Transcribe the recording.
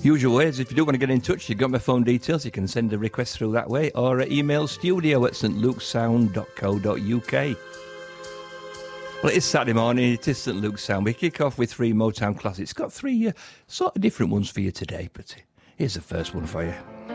Usual ways, if you do want to get in touch, you've got my phone details. You can send a request through that way or email studio@stlukesound.co.uk. Well, it is Saturday morning. It is St Luke's Sound. We kick off with 3 Motown classics. Got 3 sort of different ones for you today, but here's the first one for you.